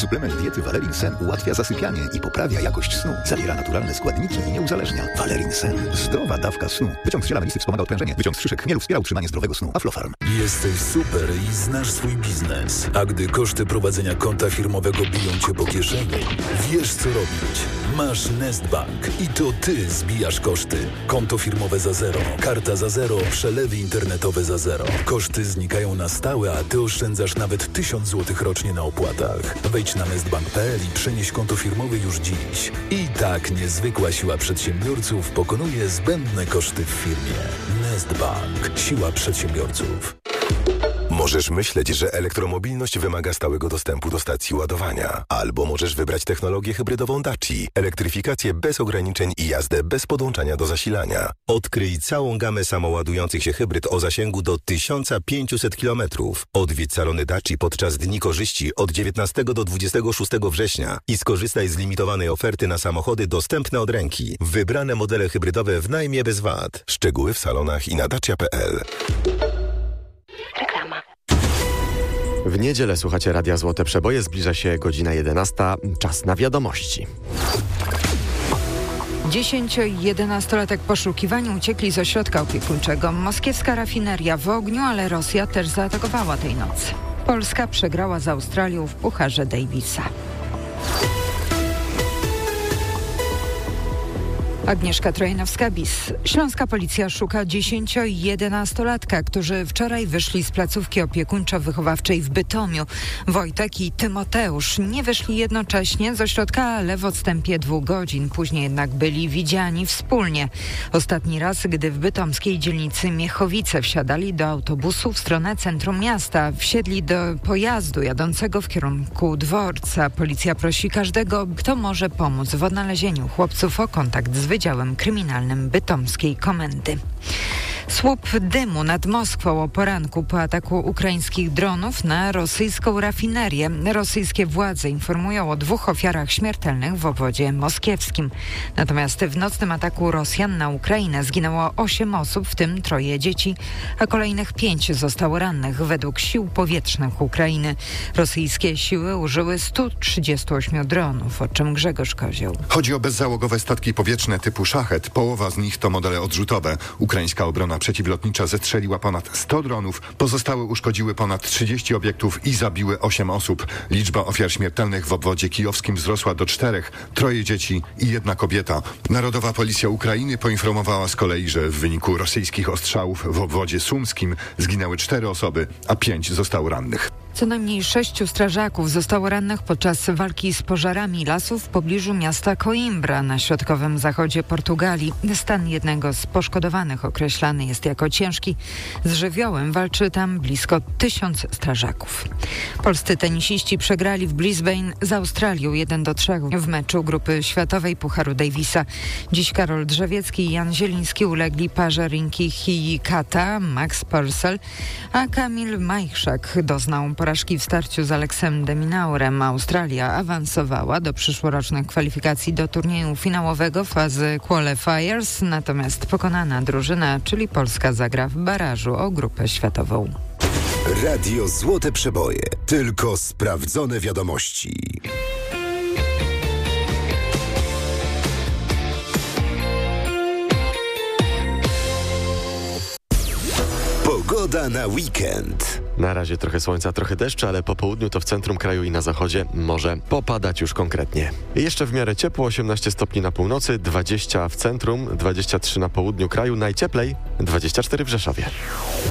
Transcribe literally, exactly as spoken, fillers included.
Suplement diety Valerin Sen ułatwia zasypianie i poprawia jakość snu. Zawiera naturalne składniki i nie uzależnia. Valerin Sen. Zdrowa dawka snu. Wyciąg z ziela melisy wspomaga odprężenie. Wyciąg z szyszek chmielu wspiera utrzymanie zdrowego snu. Aflofarm. Jesteś super i znasz swój biznes. A gdy koszty prowadzenia konta firmowego biją cię po kieszeni, wiesz co robić. Masz Nestbank i to ty zbijasz koszty. Konto firmowe za zero, karta za zero, przelewy internetowe za zero. Koszty znikają na stałe, a ty oszczędzasz nawet tysiąc złotych rocznie na opłatach. Wejdź na nestbank kropka p l i przenieś konto firmowe już dziś. I tak niezwykła siła przedsiębiorców pokonuje zbędne koszty w firmie. Nestbank. Siła przedsiębiorców. Możesz myśleć, że elektromobilność wymaga stałego dostępu do stacji ładowania. Albo możesz wybrać technologię hybrydową Daci, elektryfikację bez ograniczeń i jazdę bez podłączania do zasilania. Odkryj całą gamę samoładujących się hybryd o zasięgu do tysiąc pięćset kilometrów. Odwiedź salony Daci podczas Dni Korzyści od dziewiętnastego do dwudziestego szóstego września i skorzystaj z limitowanej oferty na samochody dostępne od ręki. Wybrane modele hybrydowe w najmie bez V A T. Szczegóły w salonach i na dacia kropka p l. W niedzielę słuchacie Radia Złote Przeboje. Zbliża się godzina jedenasta. Czas na wiadomości. dziesięcio-jedenastolatek poszukiwani uciekli z ośrodka opiekuńczego. Moskiewska rafineria w ogniu, ale Rosja też zaatakowała tej nocy. Polska przegrała z Australią w Pucharze Davisa. Agnieszka Trojanowska-Bis. Śląska policja szuka dziesięcio-jedenastolatka, którzy wczoraj wyszli z placówki opiekuńczo-wychowawczej w Bytomiu. Wojtek i Tymoteusz nie wyszli jednocześnie z ośrodka, ale w odstępie dwóch godzin. Później jednak byli widziani wspólnie. Ostatni raz, gdy w bytomskiej dzielnicy Miechowice wsiadali do autobusu w stronę centrum miasta. Wsiedli do pojazdu jadącego w kierunku dworca. Policja prosi każdego, kto może pomóc w odnalezieniu chłopców, o kontakt z Wydziałem Kryminalnym Bytomskiej Komendy. Słup dymu nad Moskwą o poranku po ataku ukraińskich dronów na rosyjską rafinerię. Rosyjskie władze informują o dwóch ofiarach śmiertelnych w obwodzie moskiewskim. Natomiast w nocnym ataku Rosjan na Ukrainę zginęło osiem osób, w tym troje dzieci, a kolejnych pięć zostało rannych według sił powietrznych Ukrainy. Rosyjskie siły użyły stu trzydziestu ośmiu dronów, o czym Grzegorz Kozioł. Chodzi o bezzałogowe statki powietrzne typu Szachet. Połowa z nich to modele odrzutowe. Ukraińska obrona przeciwlotnicza zestrzeliła ponad sto dronów, pozostałe uszkodziły ponad trzydzieści obiektów i zabiły osiem osób. Liczba ofiar śmiertelnych w obwodzie kijowskim wzrosła do czterech, troje dzieci i jedna kobieta. Narodowa Policja Ukrainy poinformowała z kolei, że w wyniku rosyjskich ostrzałów w obwodzie sumskim zginęły cztery osoby, a pięć zostało rannych. Co najmniej sześciu strażaków zostało rannych podczas walki z pożarami lasów w pobliżu miasta Coimbra na środkowym zachodzie Portugalii. Stan jednego z poszkodowanych określany jest jako ciężki. Z żywiołem walczy tam blisko tysiąc strażaków. Polscy tenisiści przegrali w Brisbane z Australią jeden do trzech w meczu grupy światowej Pucharu Davisa. Dziś Karol Drzewiecki i Jan Zieliński ulegli parze Rinki Hijikata, Max Purcell, a Kamil Majchrzak doznał porażki w starciu z Aleksem de Minaurem. Australia awansowała do przyszłorocznych kwalifikacji do turnieju finałowego fazy qualifiers, natomiast pokonana drużyna, czyli Polska, zagra w barażu o grupę światową. Radio Złote Przeboje. Tylko sprawdzone wiadomości. Pogoda na weekend. Na razie trochę słońca, trochę deszczu, ale po południu to w centrum kraju i na zachodzie może popadać już konkretnie. Jeszcze w miarę ciepło, osiemnaście stopni na północy, dwadzieścia w centrum, dwadzieścia trzy na południu kraju, najcieplej dwadzieścia cztery w Rzeszowie.